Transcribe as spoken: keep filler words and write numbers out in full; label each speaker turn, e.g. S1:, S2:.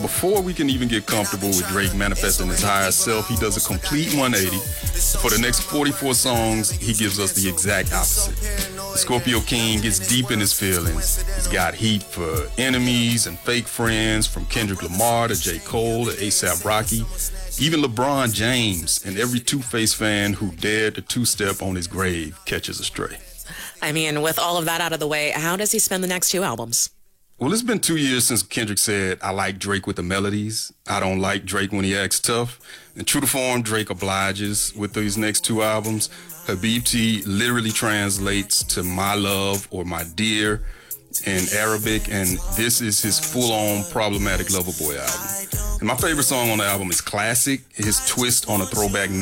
S1: before we can even get comfortable with Drake manifesting his higher self, he does a complete one eighty. For the next forty-four songs, he gives us the exact opposite. The Scorpio King gets deep in his feelings. He's got heat for enemies and fake friends, from Kendrick Lamar to J. Cole to A$AP Rocky, even LeBron James, and every Two-Face fan who dared to two-step on his grave catches a stray.
S2: I mean, with all of that out of the way, how does he spend the next two albums?
S1: Well, it's been two years since Kendrick said, "I like Drake with the melodies. I don't like Drake when he acts tough." And true to form, Drake obliges with these next two albums. Habibti literally translates to "my love" or "my dear" in Arabic, and this is his full-on problematic Lover Boy album. And my favorite song on the album is Classic, his twist on a throwback